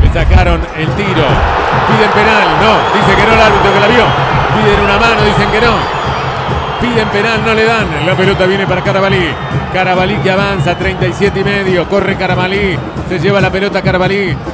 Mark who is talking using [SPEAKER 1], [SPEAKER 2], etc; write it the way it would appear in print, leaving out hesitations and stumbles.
[SPEAKER 1] sacaron el tiro. Piden penal, no, dice que no el árbitro que la vio. Piden una mano, dicen que no. Piden penal, no le dan. La pelota viene para Carabalí. Carabalí que avanza, 37 y medio. Corre Carabalí. Se lleva la pelota Carabalí.